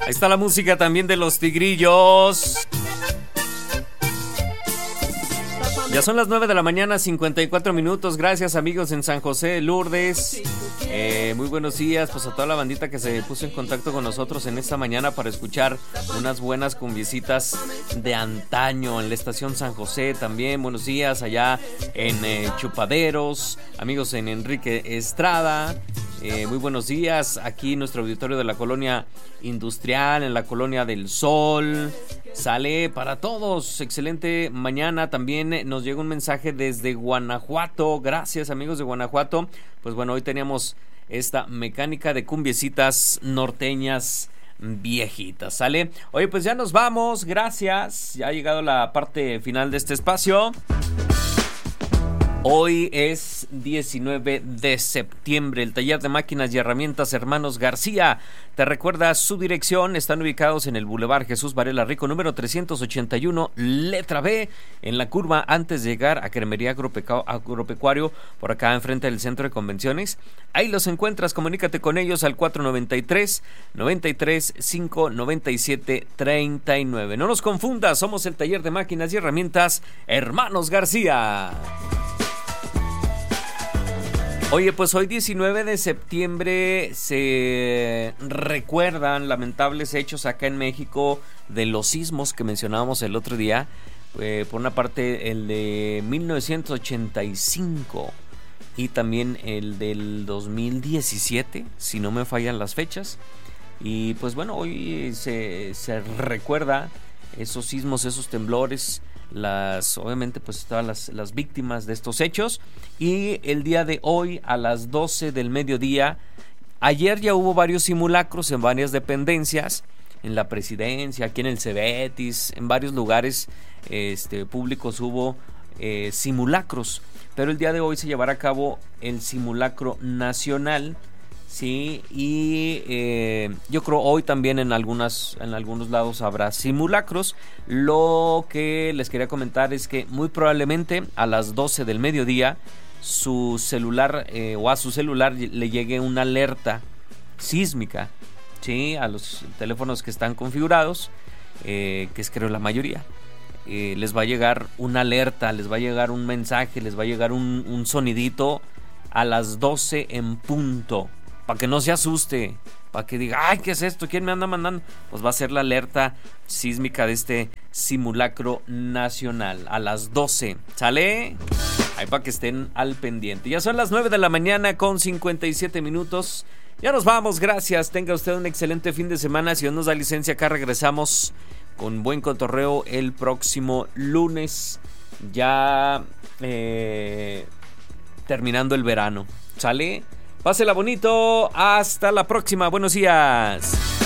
Ahí está la música también de los Tigrillos. Ya son las 9 de la mañana, 54 minutos. Gracias, amigos en San José de Lourdes. Muy buenos días, pues a toda la bandita que se puso en contacto con nosotros en esta mañana para escuchar unas buenas cumbiecitas de antaño en la estación San José. También buenos días allá en Chupaderos, amigos en Enrique Estrada. Muy buenos días aquí en nuestro auditorio de la colonia industrial, en la colonia del Sol. Sale para todos, excelente mañana. También nos llega un mensaje desde Guanajuato. Gracias, amigos de Guanajuato. Pues bueno, hoy teníamos esta mecánica de cumbiecitas norteñas viejitas, ¿sale? Oye, pues ya nos vamos, gracias. Ya ha llegado la parte final de este espacio. Hoy es 19 de septiembre. El taller de máquinas y herramientas Hermanos García te recuerda su dirección. Están ubicados en el Boulevard Jesús Varela Rico, número 381, letra B, en la curva antes de llegar a Cremería Agropecuario, por acá enfrente del Centro de Convenciones. Ahí los encuentras, comunícate con ellos al 493-93-597-39. No nos confundas, somos el taller de máquinas y herramientas Hermanos García. Oye, pues hoy 19 de septiembre se recuerdan lamentables hechos acá en México de los sismos que mencionábamos el otro día. Por una parte el de 1985 y también el del 2017, si no me fallan las fechas. Y pues bueno, hoy se recuerda esos sismos, esos temblores, obviamente pues todas las víctimas de estos hechos. Y el día de hoy a las 12 del mediodía, ayer ya hubo varios simulacros en varias dependencias, en la presidencia, aquí en el Cebetis, en varios lugares públicos hubo simulacros, pero el día de hoy se llevará a cabo el simulacro nacional. Sí, y yo creo hoy también en algunos lados habrá simulacros. Lo que les quería comentar es que muy probablemente a las 12 del mediodía su celular o a su celular le llegue una alerta sísmica, sí, a los teléfonos que están configurados, que es creo la mayoría. Les va a llegar una alerta, les va a llegar un mensaje, les va a llegar un sonidito a las 12 en punto. Para que no se asuste, para que diga, ay, ¿qué es esto? ¿Quién me anda mandando? Pues va a ser la alerta sísmica de este simulacro nacional a las 12. ¿Sale? Ahí para que estén al pendiente. Ya son las 9 de la mañana con 57 minutos. Ya nos vamos, gracias. Tenga usted un excelente fin de semana. Si Dios nos da licencia, acá regresamos con buen cotorreo el próximo lunes. Ya terminando el verano. ¿Sale? Pásela bonito, hasta la próxima, buenos días.